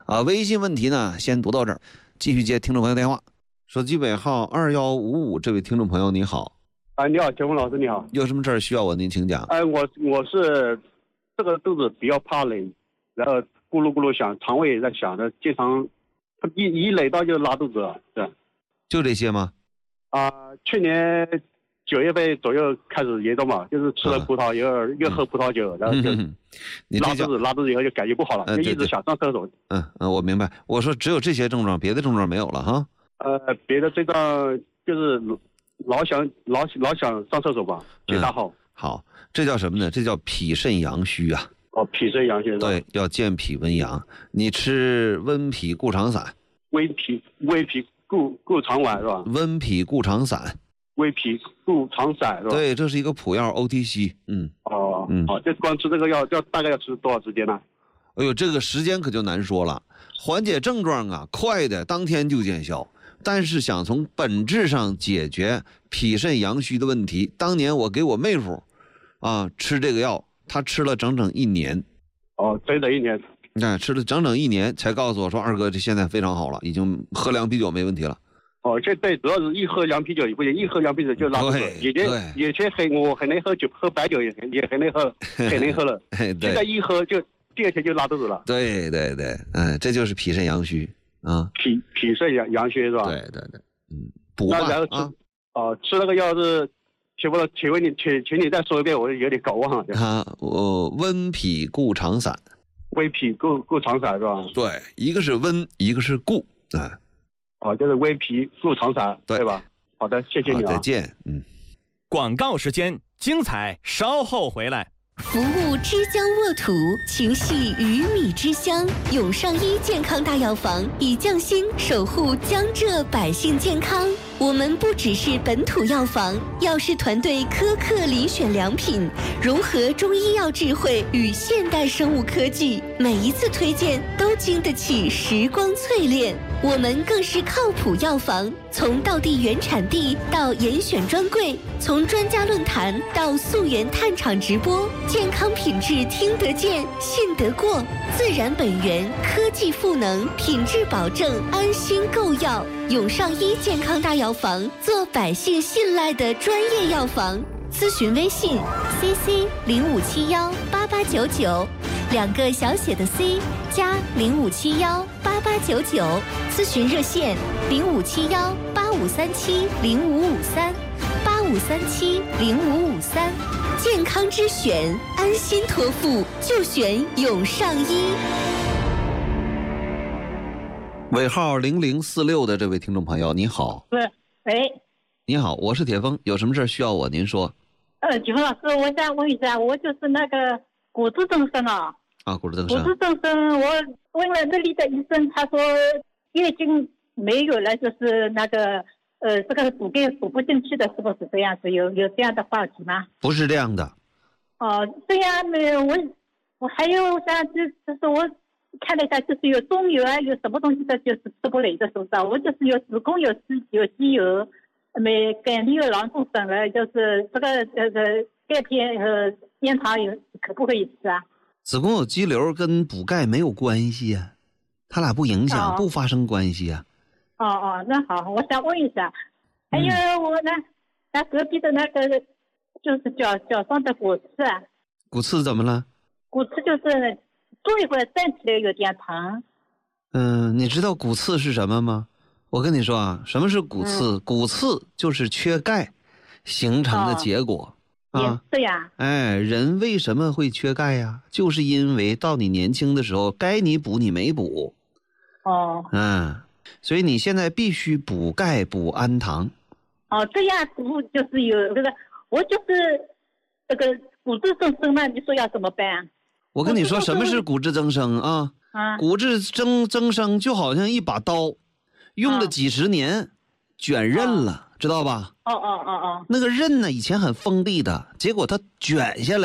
微信问题呢先读到这儿，继续接听众朋友电话。手机尾号2155，这位听众朋友你好。 你好，田峰老师你好。 有什么事儿需要我您请讲？ 我是这个肚子比较怕冷，然后咕噜咕噜响，肠胃也在响的，经常一累到就拉肚子了。对，就这些吗？ 去年9月份左右开始严重嘛，就是吃了葡萄又喝葡萄酒，然后就拉肚子以后就感觉不好了，就一直想上厕所。 我明白。我说只有这些症状，别的症状没有了哈。 别的症状就是老想上厕所吧，血大号。 好，这叫什么呢？这叫脾肾阳虚啊。 脾肾阳虚。 对，要健脾温阳。你吃温脾固肠散。 温脾固肠丸是吧？ 温脾固肠散。 温脾固肠散是吧？ 对，这是一个普药 OTC。 这光吃这个药大概要吃多少时间呢？ 哎呦，这个时间可就难说了。缓解症状啊，快的当天就见效。但是想从本质上解决脾肾阳虚的问题，当年我给我妹夫吃这个药，他吃了整整1年。 整整1年。 吃了整整1年才告诉我说，二哥这现在非常好了，已经喝凉啤酒没问题了。 这对，主要是一喝凉啤酒也不行，一喝凉啤酒就拉肚子。以前我很能喝酒，喝白酒也很能喝，很能喝了。现在一喝就第二天就拉肚子了。对， 这就是脾肾阳虚啊。 脾肾阳虚是吧？ 对，补吧。 然后吃那个药是，请问你，请你再说一遍，我有点搞忘了。 温脾固肠散。 温脾固肠散是吧？ 对，一个是温，一个是固。 就是温脾固肠散，对吧？好的，谢谢你啊。 再见。 广告时间，精彩稍后回来。 服务枝江沃土，情系鱼米之乡。永上医健康大药房以匠心守护江浙百姓健康。我们不只是本土药房，药师团队苛刻遴选良品，融合中医药智慧与现代生物科技，每一次推荐都经得起时光淬炼。我们更是靠谱药房，从道地原产地到严选专柜，从专家论坛到溯源探厂直播，健康品质听得见，信得过，自然本源，科技赋能，品质保证，安心购药。永上医健康大药房，做百姓信赖的专业药房。咨询微信 CC 05718899，2个小写的 C 加05718899。咨询热线05718537055385370553。健康之选，安心托付就选永上医。 尾号0046的这位听众朋友，你好。 喂。 你好，我是铁峰，有什么事需要我您说？ 铁峰老师，我想问一下，我就是那个骨质增生啊。 骨质增生，我问了这里的医生，他说月经没有了，就是那个这个补不进去的，是不是这样子？有这样的话题吗？ 不是这样的。 这样我还有像就是我看了一下，就是有中油啊，有什么东西的，就是吃不累的，是不是？我就是有子宫有肌瘤，感觉有囊中生了，就是这个钙片和烟糖可不可以吃啊？ 子宫有肌瘤跟补钙没有关系啊，它俩不影响，不发生关系啊。 那好，我想问一下，还有我那隔壁的那个就是脚上的骨刺啊。 骨刺怎么了？ 骨刺就是坐一会儿站起来有点疼。 你知道骨刺是什么吗？我跟你说啊，什么是骨刺？骨刺就是缺钙形成的结果。 也是呀。 人为什么会缺钙呀？就是因为到你年轻的时候，该你补你没补。所以你现在必须补钙补氨糖。 这样补就是有这个，我就是这个骨质增生嘛，你说要怎么办啊？ 我跟你说，什么是骨质增生啊？骨质增生就好像一把刀，用了几十年，卷刃了，知道吧？ 那个刃呢，以前很锋利的，结果它卷下来。